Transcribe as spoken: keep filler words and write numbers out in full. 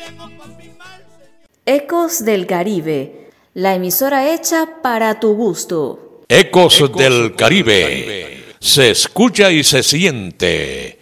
Ecos del Caribe, la emisora hecha para tu gusto. Ecos del Caribe, se escucha y se siente